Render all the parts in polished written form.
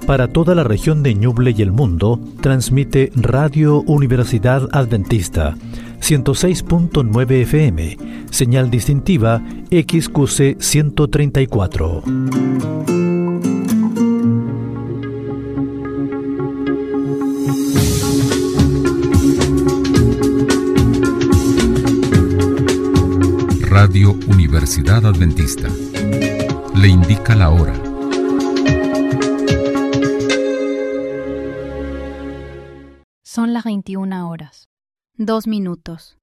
Para toda la región de Ñuble y el mundo, transmite Radio Universidad Adventista, 106.9 FM, señal distintiva XQC 134. Radio Universidad Adventista le indica la hora. Son las 21 horas, 2 minutos.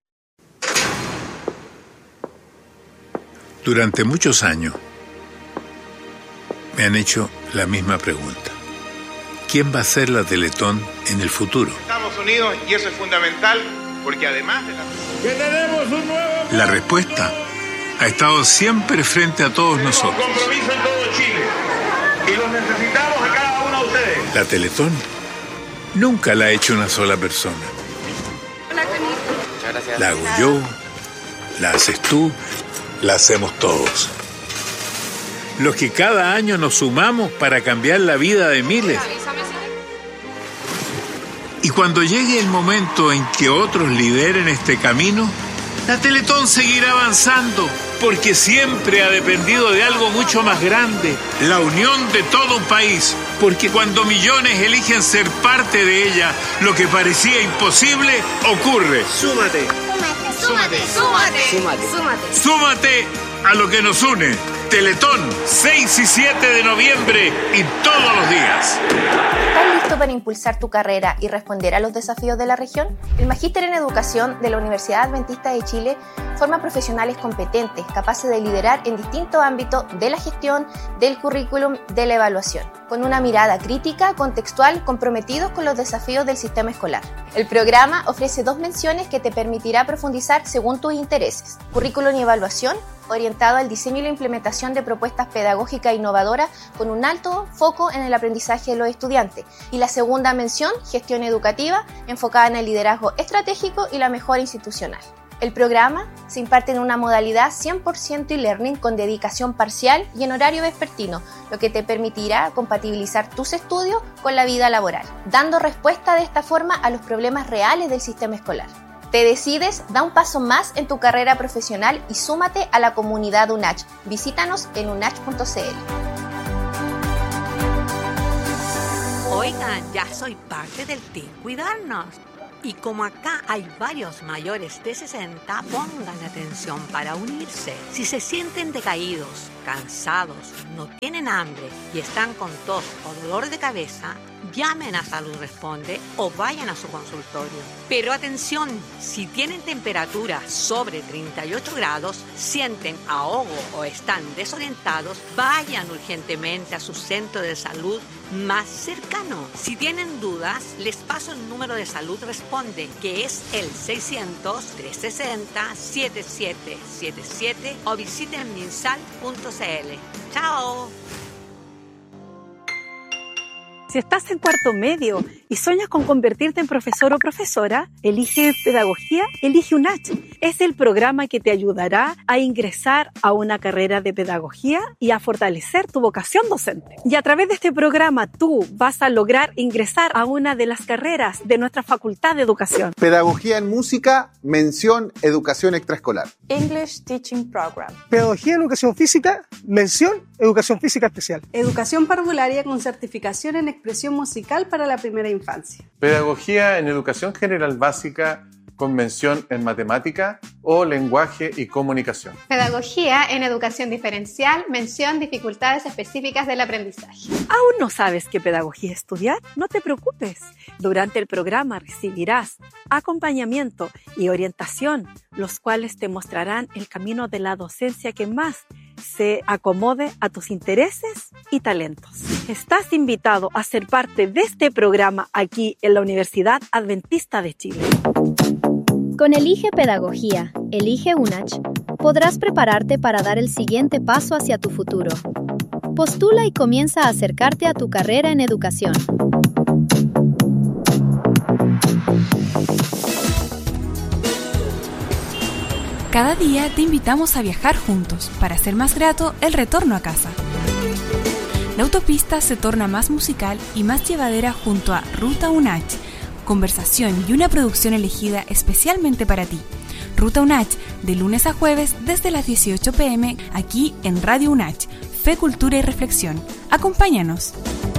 Durante muchos años me han hecho la misma pregunta. ¿Quién va a ser la Teletón en el futuro? Estados Unidos, y eso es fundamental, porque además de ¡Que tenemos un nuevo! La respuesta ha estado siempre frente a todos nosotros. Compromiso en todo Chile, y los necesitamos a cada uno de ustedes. La Teletón nunca la ha hecho una sola persona. La hago yo, la haces tú, la hacemos todos. Los que cada año nos sumamos para cambiar la vida de miles. Y cuando llegue el momento en que otros lideren este camino, la Teletón seguirá avanzando, porque siempre ha dependido de algo mucho más grande, la unión de todo un país. Porque cuando millones eligen ser parte de ella, lo que parecía imposible ocurre. Súmate. Súmate. Súmate. Súmate. Súmate. Súmate a lo que nos une. Teletón, 6 y 7 de noviembre y todos los días. ¿Estás listo para impulsar tu carrera y responder a los desafíos de la región? El Magíster en Educación de la Universidad Adventista de Chile forma profesionales competentes, capaces de liderar en distintos ámbitos de la gestión, del currículum, de la evaluación, con una mirada crítica, contextual, comprometidos con los desafíos del sistema escolar. El programa ofrece 2 menciones que te permitirá profundizar según tus intereses: currículum y evaluación, orientado al diseño y la implementación de propuestas pedagógicas innovadoras con un alto foco en el aprendizaje de los estudiantes. Y la segunda mención, gestión educativa, enfocada en el liderazgo estratégico y la mejora institucional. El programa se imparte en una modalidad 100% e-learning con dedicación parcial y en horario vespertino, lo que te permitirá compatibilizar tus estudios con la vida laboral, dando respuesta de esta forma a los problemas reales del sistema escolar. ¿Te decides? Da un paso más en tu carrera profesional y súmate a la comunidad UNACH. Visítanos en unach.cl. Oigan, ya soy parte del Team Cuidarnos. Y como acá hay varios mayores de 60, pongan atención para unirse. Si se sienten decaídos, cansados, no tienen hambre y están con tos o dolor de cabeza, llamen a Salud Responde o vayan a su consultorio. Pero atención, si tienen temperatura sobre 38 grados, sienten ahogo o están desorientados, vayan urgentemente a su centro de salud más cercano. Si tienen dudas, les paso el número de Salud Responde, que es el 600-360-7777 o visiten minsal.cl. ¡Chao! Si estás en cuarto medio y sueñas con convertirte en profesor o profesora, elige Pedagogía, elige UNACH. Es el programa que te ayudará a ingresar a una carrera de pedagogía y a fortalecer tu vocación docente. Y a través de este programa tú vas a lograr ingresar a una de las carreras de nuestra Facultad de Educación. Pedagogía en música, mención educación extraescolar. English Teaching Program. Pedagogía en educación física, mención educación física especial. Educación parvularia con certificación en expresión musical para la primera infancia. Pedagogía en educación general básica con mención en matemática o lenguaje y comunicación. Pedagogía en educación diferencial, mención dificultades específicas del aprendizaje. ¿Aún no sabes qué pedagogía estudiar? No te preocupes. Durante el programa recibirás acompañamiento y orientación, los cuales te mostrarán el camino de la docencia que más se acomode a tus intereses y talentos. Estás invitado a ser parte de este programa aquí en la Universidad Adventista de Chile. Con Elige Pedagogía, Elige UNACH, podrás prepararte para dar el siguiente paso hacia tu futuro. Postula y comienza a acercarte a tu carrera en educación. Cada día te invitamos a viajar juntos para hacer más grato el retorno a casa. La autopista se torna más musical y más llevadera junto a Ruta UNACH, conversación y una producción elegida especialmente para ti. Ruta UNACH, de lunes a jueves desde las 18 p.m. aquí en Radio UNACH, Fe, Cultura y Reflexión. Acompáñanos.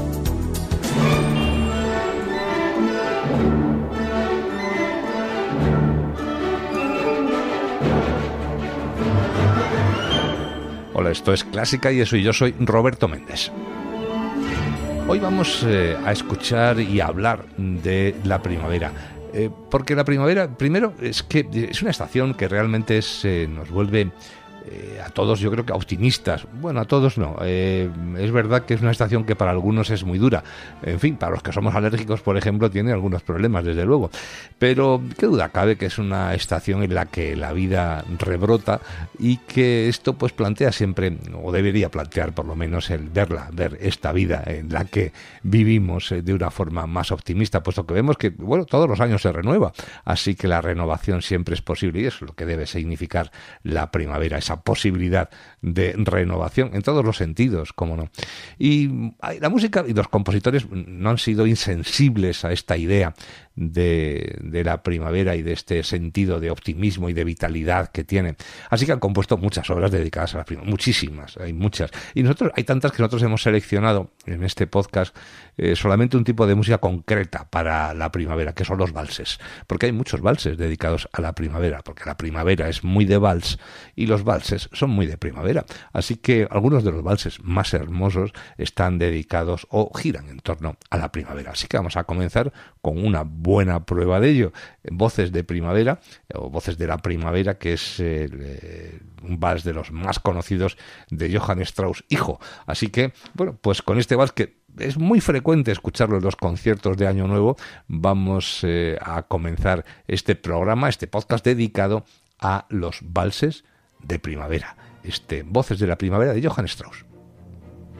Hola, esto es Clásica y eso, y yo soy Roberto Méndez. Hoy vamos a escuchar y a hablar de la primavera. Porque la primavera, primero, es que es una estación que realmente nos vuelve a todos, yo creo que optimistas. Bueno, a todos no. Es verdad que es una estación que para algunos es muy dura. En fin, para los que somos alérgicos, por ejemplo, tiene algunos problemas, desde luego. Pero qué duda cabe que es una estación en la que la vida rebrota y que esto pues plantea siempre, o debería plantear por lo menos, el ver esta vida en la que vivimos de una forma más optimista, puesto que vemos que, bueno, todos los años se renueva. Así que la renovación siempre es posible y eso es lo que debe significar la primavera, esa posibilidad de renovación en todos los sentidos, cómo no. Y la música y los compositores no han sido insensibles a esta idea de la primavera y de este sentido de optimismo y de vitalidad que tiene. Así que han compuesto muchas obras dedicadas a la primavera, muchísimas, hay muchas. Y hay tantas que nosotros hemos seleccionado en este podcast solamente un tipo de música concreta para la primavera, que son los valses. Porque hay muchos valses dedicados a la primavera, porque la primavera es muy de vals y los valses son muy de primavera. Así que algunos de los valses más hermosos están dedicados o giran en torno a la primavera. Así que vamos a comenzar con una buena prueba de ello. Voces de primavera, o Voces de la primavera, que es un vals de los más conocidos de Johann Strauss, hijo. Así que, bueno, pues con este vals que es muy frecuente escucharlo en los conciertos de Año Nuevo, vamos a comenzar este programa, este podcast dedicado a los valses de primavera. Voces de la primavera de Johann Strauss.